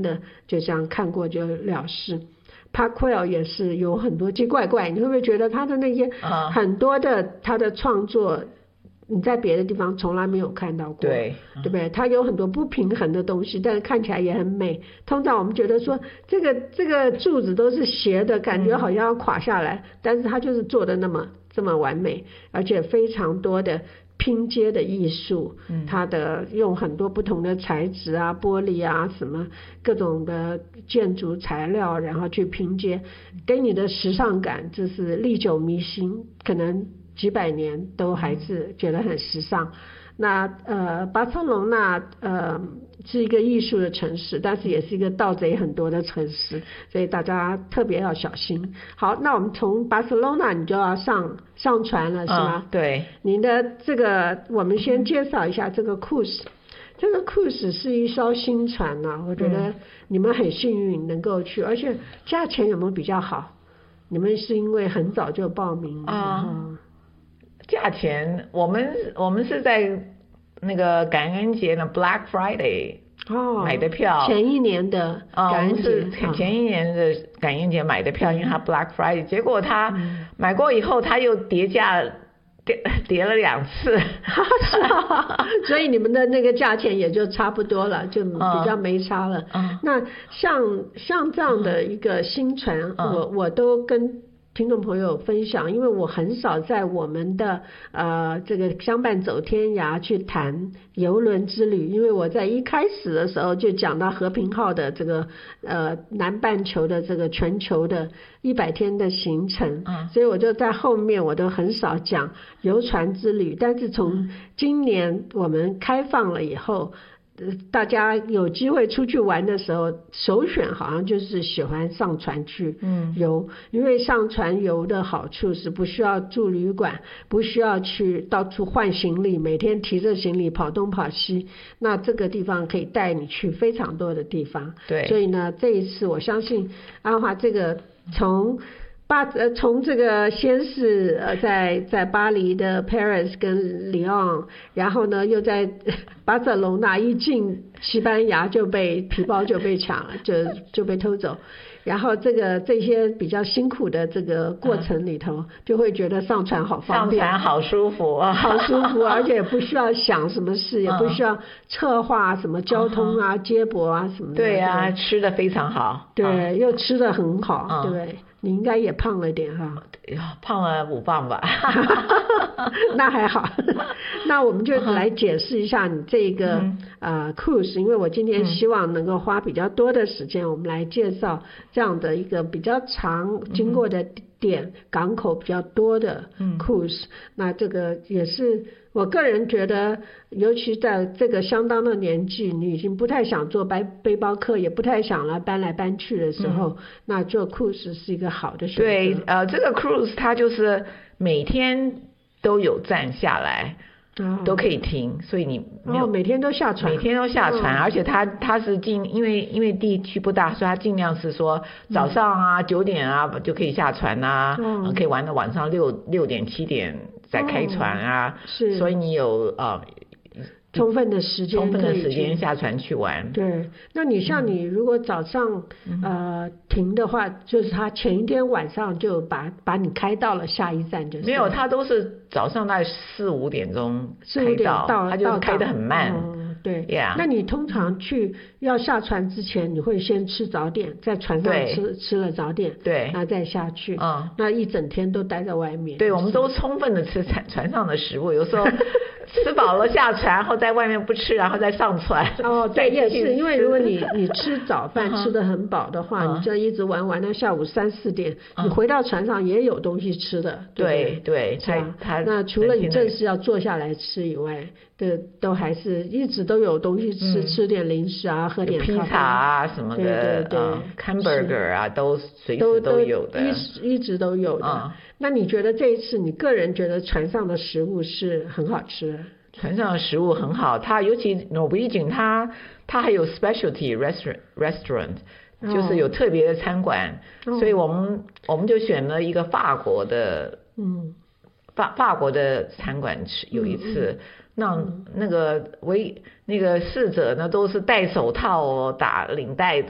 单的就这样看过就了事。Parkwell 也是有很多奇怪怪，你会不会觉得他的那些很多的他的创作你在别的地方从来没有看到过， 对不对？它有很多不平衡的东西，但是看起来也很美。通常我们觉得说这个柱子都是斜的，感觉好像要垮下来，但是它就是做的这么完美，而且非常多的拼接的艺术，它的用很多不同的材质啊，玻璃啊，什么各种的建筑材料，然后去拼接，给你的时尚感就是历久弥新，可能几百年都还是觉得很时尚。那巴塞隆纳是一个艺术的城市，但是也是一个盗贼很多的城市，所以大家特别要小心。好，那我们从巴塞隆纳你就要上船了，是吗？ 对。 您的这个我们先介绍一下这个 cruise。这个 cruise 是一艘新船啊，我觉得你们很幸运能够去，而且价钱有没有比较好？你们是因为很早就报名价钱我们是在那个感恩节呢 Black Friday 买的票， 前一年的感恩节， 前一年的感恩节买的票，因为它 Black Friday， 结果他买过以后他又跌价跌了2次所以你们的那个价钱也就差不多了，就比较没差了。那像这样的一个新船，我都跟听众朋友分享，因为我很少在我们的这个相伴走天涯去谈邮轮之旅，因为我在一开始的时候就讲到和平号的这个南半球的这个全球的100天的行程，所以我就在后面我都很少讲游船之旅。但是从今年我们开放了以后，大家有机会出去玩的时候，首选好像就是喜欢上船去游，因为上船游的好处是不需要住旅馆，不需要去到处换行李，每天提着行李跑东跑西，那这个地方可以带你去非常多的地方。 对， 所以呢，这一次我相信安华这个从这个先是在巴黎的 Paris 跟里昂，然后呢又在巴塞隆纳，一进西班牙就被皮包就被抢了，就被偷走。然后这些比较辛苦的这个过程里头，就会觉得上船好方便， 上船好舒服啊， 好舒服，而且也不需要想什么事，也不需要策划什么交通啊、接驳啊什么的。 对啊，吃的非常好。 对，又吃的很好，对不对？你应该也胖了点哈， 胖了5磅吧。 那还好。那我们就来解释一下你这个cruise， 因为我今天希望能够花比较多的时间，我们来介绍这样的一个比较长经过的点，港口比较多的 cruise。那这个也是我个人觉得，尤其在这个相当的年纪，你已经不太想做背包客，也不太想搬来搬去的时候，那做 cruise 是一个好的选择。 对，这个 cruise 它就是每天都有站下来，都可以停，所以你没有每天都下船， 每天都下船，而且它是因为地区不大，所以它尽量是说早上9点就可以下船可以玩到晚上6点7点再开船是， 所以你有充分的时间下船去玩。 对，那你像你如果早上停的话，就是他前一天晚上就把你开到了下一站，就是没有，他都是早上大概4、5点钟开到，他就开得很慢。 对， yeah. 那你通常要下船之前，你会先吃早点，在船上吃了早点， 对， 然后再下去，那一整天都待在外面。 对，我们都充分的吃船上的食物，有时候吃饱了下船，然后在外面不吃，然后再上船。 对，也是，因为如果你吃早饭吃得很饱的话，你就一直玩到下午3、4点，你回到船上也有东西吃的。 对， 那除了你正式要坐下来吃以外，都还是一直都有东西吃，吃点零食喝点披萨什么的，对hamburger都随时都有的， 一直都有的。那你觉得这一次你个人觉得船上的食物是很好吃的？ 船上的食物很好，它尤其 Norwegian 它还有 specialty restaurant， 就是有特别的餐馆，所以我们就选了一个法国的餐馆吃，有一次那个侍者呢都是戴手套打领带的。